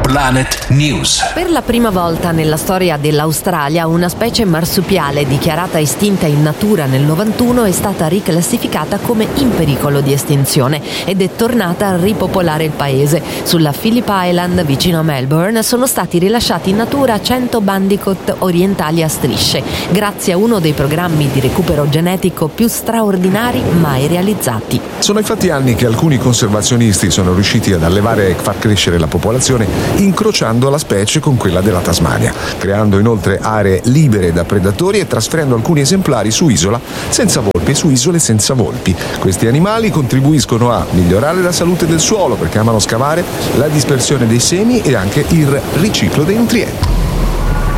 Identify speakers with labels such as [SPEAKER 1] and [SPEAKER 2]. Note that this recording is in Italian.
[SPEAKER 1] Planet News.
[SPEAKER 2] Per la prima volta nella storia dell'Australia, una specie marsupiale dichiarata estinta in natura nel 91 è stata riclassificata come in pericolo di estinzione ed è tornata a ripopolare il paese. Sulla Phillip Island, vicino a Melbourne, sono stati rilasciati in natura 100 bandicoot orientali a strisce, grazie a uno dei programmi di recupero genetico più straordinari mai realizzati.
[SPEAKER 3] Sono infatti anni che alcuni conservazionisti sono riusciti ad allevare e far crescere la popolazione incrociando la specie con quella della Tasmania, creando inoltre aree libere da predatori e trasferendo alcuni esemplari su isole senza volpi. Questi animali contribuiscono a migliorare la salute del suolo perché amano scavare, la dispersione dei semi e anche il riciclo dei nutrienti.